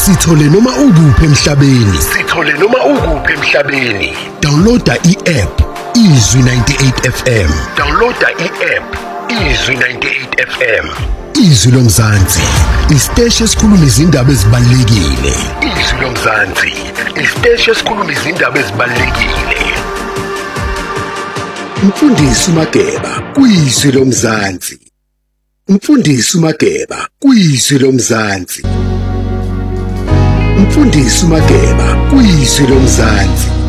Sithole noma ukuphi emhlabeni. Downloada i-app Izwi 98 FM. Izwi lomzansi, isiteshi esikhuluma izindaba ezibalulekile. Mfundisi Mageba kuyizwi lomzansi. Mfundisi Mageba kuyizwi lomzansi.